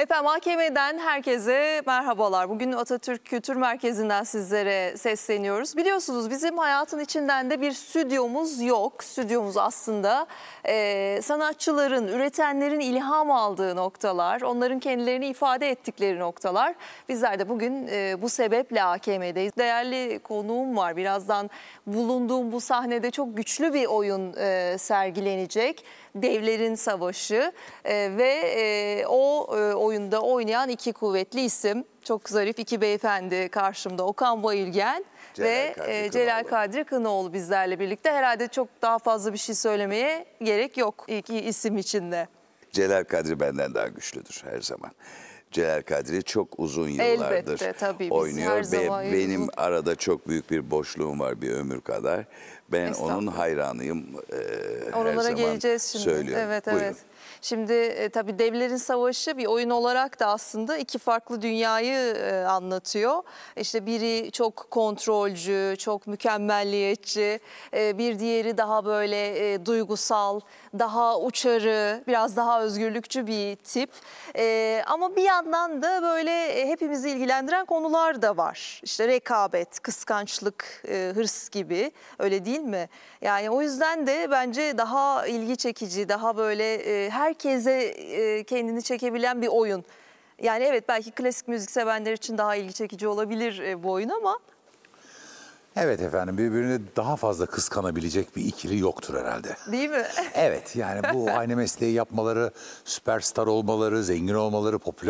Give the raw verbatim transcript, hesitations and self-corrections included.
Efendim A K M'den herkese merhabalar. Bugün Atatürk Kültür Merkezi'nden sizlere sesleniyoruz. Biliyorsunuz bizim hayatın içinden de bir stüdyomuz yok. Stüdyomuz aslında e, sanatçıların, üretenlerin ilham aldığı noktalar, onların kendilerini ifade ettikleri noktalar. Bizler de bugün e, bu sebeple A K M'deyiz. Değerli konuğum var. Birazdan bulunduğum bu sahnede çok güçlü bir oyun e, sergilenecek. Devlerin Savaşı e, ve e, o e, oyunda oynayan iki kuvvetli isim, çok zarif iki beyefendi karşımda. Okan Bayülgen Celal ve Kadri e, Kınaoğlu. Celal Kadri Kınaoğlu bizlerle birlikte. Herhalde çok daha fazla bir şey söylemeye gerek yok iki isim içinde. Celal Kadri benden daha güçlüdür her zaman. Celal Kadri çok uzun yıllardır Elbette, tabii, biz oynuyor her ve zaman benim uzun- arada çok büyük bir boşluğum var, bir ömür kadar. Ben onun Estağfurullah. hayranıyım. Ee, her Oralara zaman geleceğiz şimdi. söylüyorum. Evet, Buyurun. evet. Şimdi e, tabii Devlerin Savaşı bir oyun olarak da aslında iki farklı dünyayı e, anlatıyor. İşte biri çok kontrolcü, çok mükemmelliyetçi, e, bir diğeri daha böyle e, duygusal, daha uçarı, biraz daha özgürlükçü bir tip. E, ama bir yandan da böyle e, hepimizi ilgilendiren konular da var. İşte rekabet, kıskançlık, e, hırs gibi, öyle değil mi? Yani o yüzden de bence daha ilgi çekici, daha böyle e, herkese e, kendini çekebilen bir oyun. Yani evet, belki klasik müzik sevenler için daha ilgi çekici olabilir e, bu oyun ama Evet efendim, birbirini daha fazla kıskanabilecek bir ikili yoktur herhalde. değil mi? Evet, yani bu aynı mesleği yapmaları, süperstar olmaları, zengin olmaları, popüler